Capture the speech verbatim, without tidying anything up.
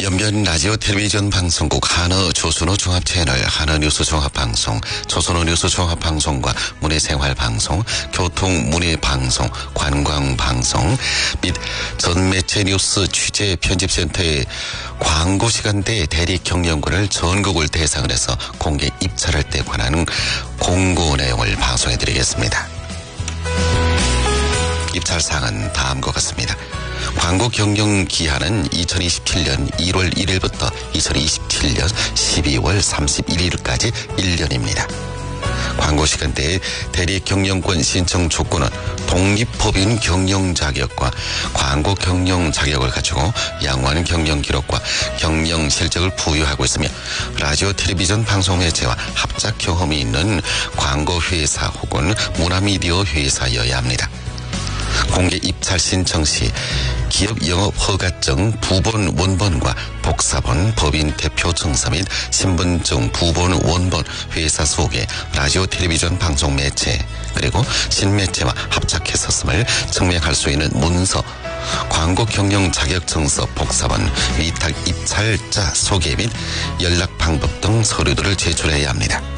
연변 라디오 텔레비전 방송국 한어 조선어 종합 채널 한어 뉴스 종합 방송, 조선어 뉴스 종합 방송과 문해생활 방송, 교통 문해 방송, 관광 방송 및 전 매체 뉴스 취재 편집센터의 광고 시간대 대리 경영권을 전국을 대상으로 해서 공개 입찰할 때 관한 공고 내용을 방송해 드리겠습니다. 입찰 사항은 다음과 같습니다. 광고 경영 기한은 이천이십칠년 일월 일일부터 이천이십칠년 십이월 삼십일일까지 일 년입니다. 광고 시간대에 대리 경영권 신청 조건은 독립법인 경영 자격과 광고 경영 자격을 가지고 양호한 경영 기록과 경영 실적을 부여하고 있으며 라디오 텔레비전 방송 매체와 합작 경험이 있는 광고 회사 혹은 문화미디어 회사여야 합니다. 공개 입찰 신청 시 기업 영업 허가증 부본 원본과 복사본, 법인 대표 증서 및 신분증 부본 원본, 회사 소개, 라디오 텔레비전 방송 매체 그리고 신매체와 합작했었음을 증명할 수 있는 문서, 광고 경영 자격증서 복사본, 위탁 입찰자 소개 및 연락 방법 등 서류들을 제출해야 합니다.